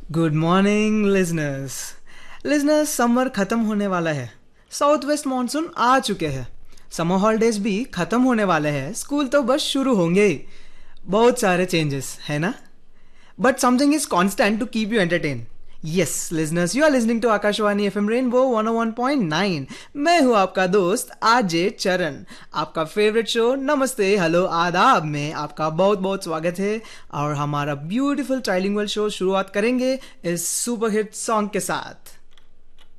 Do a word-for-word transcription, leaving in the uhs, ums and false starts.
Good morning listeners. Listeners, summer खत्म होने वाला है। साउथ वेस्ट मानसून आ चुके हैं। समर हॉलीडेज भी खत्म होने वाले हैं। स्कूल तो बस शुरू होंगे ही। बहुत सारे चेंजेस है ना, but something is constant to keep you entertain. Yes listeners, you are listening to Akashvani F M rainbow one O one point nine. मैं हूं आपका दोस्त आरजे चरण। आपका फेवरेट शो नमस्ते हेलो आदाब में आपका बहुत बहुत स्वागत है। और हमारा ब्यूटीफुल ट्राइलिंगुअल शो शुरुआत करेंगे इस सुपर हिट सॉन्ग के साथ।